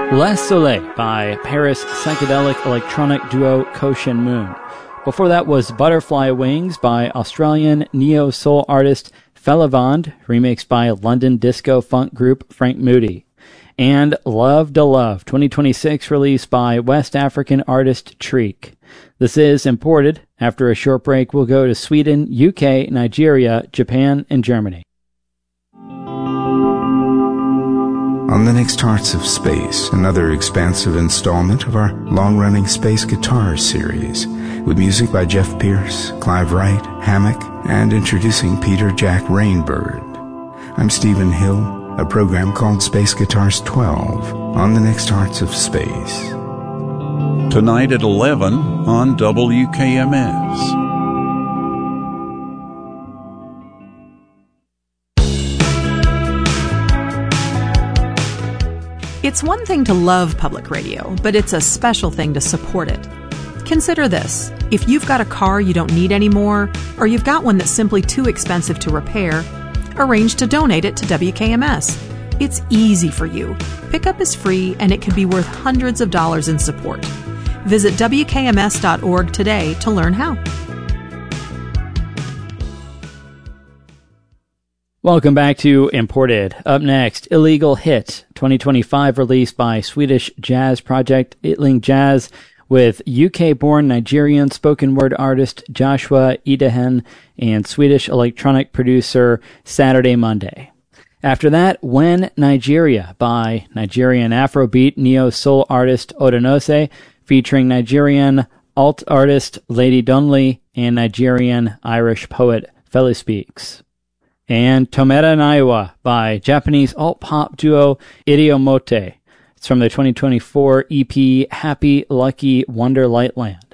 Les Soleil by Paris psychedelic electronic duo Koshin Moon. Before that was Butterfly Wings by Australian neo-soul artist Felivand, remixed by London disco funk group Frank Moody. And Love to Love 2026, released by West African artist Treek. This is Imported. After a short break, we'll go to Sweden, UK, Nigeria, Japan, and Germany. On the next Hearts of Space, another expansive installment of our long-running Space Guitar series, with music by Jeff Pierce, Clive Wright, Hammock, and introducing Peter Jack Rainbird. I'm Stephen Hill, a program called Space Guitars 12 on the next Hearts of Space. Tonight at 11 on WKMS. It's one thing to love public radio, but it's a special thing to support it. Consider this. If you've got a car you don't need anymore, or you've got one that's simply too expensive to repair, arrange to donate it to WKMS. It's easy for you. Pickup is free, and it can be worth hundreds of dollars in support. Visit WKMS.org today to learn how. Welcome back to Imported. Up next, Illegal Hit 2025, released by Swedish jazz project Ytling Jazz with UK-born Nigerian spoken word artist Joshua Idehen and Swedish electronic producer Saturday Monday. After that, When Nigeria by Nigerian Afrobeat neo-soul artist Odenose, featuring Nigerian alt artist Lady Dunley and Nigerian Irish poet Fela Speaks. And Tomera Naiwa by Japanese alt-pop duo Idiomote. It's from the 2024 EP Happy Lucky Wonder Lightland.